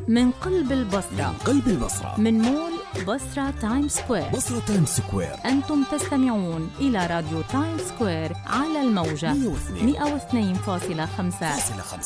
من قلب البصرة، من مول بصرة تايم سكوير. أنتم تستمعون إلى راديو تايم سكوير على الموجة 102.5.